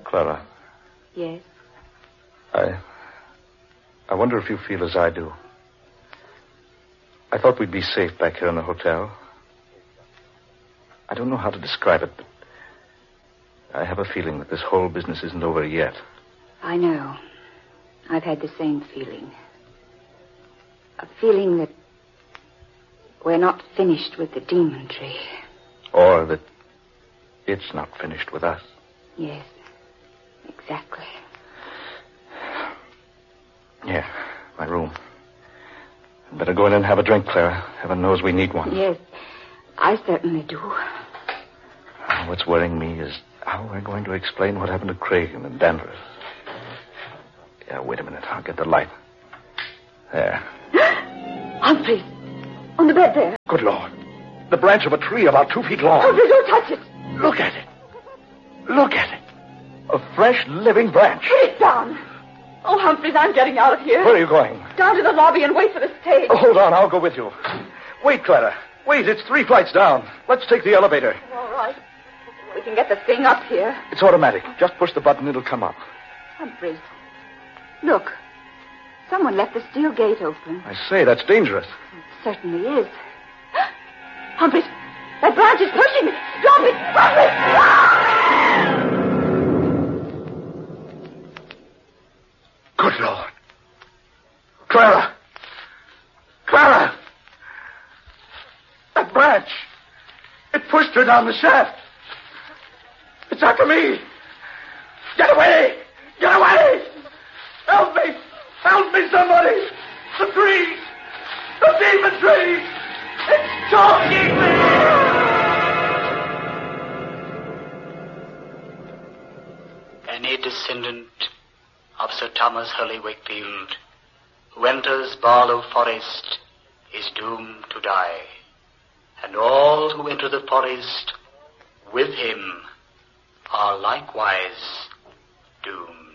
Clara. Yes? I wonder if you feel as I do. I thought we'd be safe back here in the hotel. I don't know how to describe it, but I have a feeling that this whole business isn't over yet. I know. I've had the same feeling. A feeling that we're not finished with the demon tree. Or that it's not finished with us. Yes, exactly. Yeah, my room. Better go in and have a drink, Clara. Heaven knows we need one. Yes, I certainly do. What's worrying me is how we're going to explain what happened to Craig and Danvers. Yeah, wait a minute. I'll get the light. There. Humphreys, on the bed there. Good Lord. The branch of a tree about 2 feet long. Humphreys, don't touch it. Look at it. Look at it. A fresh, living branch. Put it down. Oh, Humphreys, I'm getting out of here. Where are you going? Down to the lobby and wait for the stage. Oh, hold on. I'll go with you. Wait, Clara. Wait, it's 3 flights down. Let's take the elevator. All right. We can get the thing up here. It's automatic. Just push the button, it'll come up. Humphreys, look. Someone left the steel gate open. I say, that's dangerous. It certainly is. Humphreys, that branch is pushing me. Drop it! Humphreys! Good Lord. Clara! Clara! That branch! It pushed her down the shaft. It's after me. Get away! Get away! Help me! Help me, somebody! The tree! The demon tree! It's choking me! Any descendant of Sir Thomas Hurley Wakefield who enters Barlow Forest is doomed to die, and all who enter the forest with him are likewise doomed.